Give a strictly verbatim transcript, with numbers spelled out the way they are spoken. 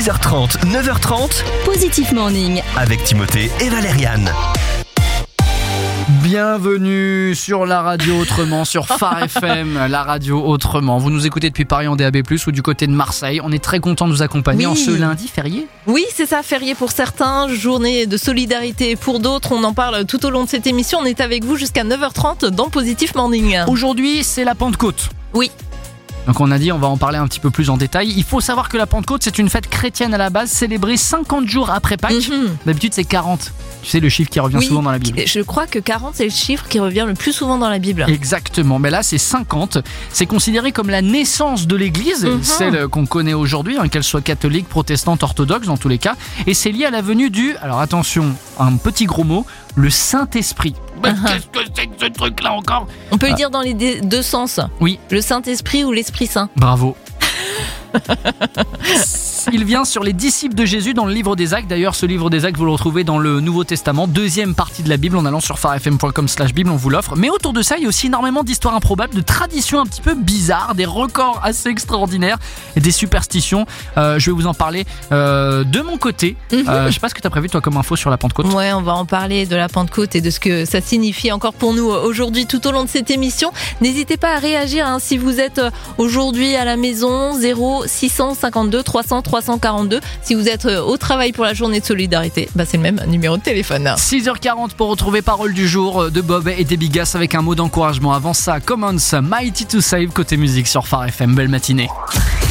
six heures trente, neuf heures trente, Positif Morning. avec Timothée et Valériane. Bienvenue sur la radio autrement, sur Phare F M, la radio autrement. Vous nous écoutez depuis Paris en D A B plus, ou du côté de Marseille. On est très content de vous accompagner Oui. en ce lundi férié. Oui, c'est ça, férié pour certains, journée de solidarité pour d'autres. On en parle tout au long de cette émission. On est avec vous jusqu'à neuf heures trente dans Positif Morning. Aujourd'hui, c'est la Pentecôte. Oui. Donc on a dit, on va en parler un petit peu plus en détail. Il faut savoir que la Pentecôte, c'est une fête chrétienne à la base, célébrée cinquante jours après Pâques. Mhm. D'habitude, c'est quarante. Tu sais, le chiffre qui revient Oui, souvent dans la Bible. Je crois que quarante, c'est le chiffre qui revient le plus souvent dans la Bible. Exactement, mais là c'est cinquante. C'est considéré comme la naissance de l'Église, Mhm. celle qu'on connaît aujourd'hui, hein, qu'elle soit catholique, protestante, orthodoxe dans tous les cas. Et c'est lié à la venue du, alors attention, un petit gros mot, le Saint-Esprit. Mais Uh-huh. qu'est-ce que c'est que ce truc-là encore ? On peut le Ah. dire dans les dé- deux sens. Oui, Le Saint-Esprit ou l'Esprit Saint. bravo. Il vient sur les disciples de Jésus dans le livre des Actes. D'ailleurs, ce livre des Actes, vous le retrouvez dans le Nouveau Testament, deuxième partie de la Bible, en allant sur pharefm point com slash bible, on vous l'offre. Mais autour de ça, il y a aussi énormément d'histoires improbables, de traditions un petit peu bizarres, des records assez extraordinaires et des superstitions. Euh, je vais vous en parler euh, de mon côté. Mhm. Euh, je sais pas ce que tu as prévu, toi, comme info sur la Pentecôte. Ouais, on va en parler de la Pentecôte et de ce que ça signifie encore pour nous aujourd'hui tout au long de cette émission. N'hésitez pas à réagir hein, si vous êtes aujourd'hui à la maison, zéro six cent cinquante-deux trois cents trois cent quarante-deux. Si vous êtes au travail pour la journée de solidarité, bah c'est le même numéro de téléphone. six heures quarante pour retrouver Parole du jour de Bob et des Bigas avec un mot d'encouragement. Avant ça, Commons, Mighty to Save côté musique sur Phare F M. Belle matinée.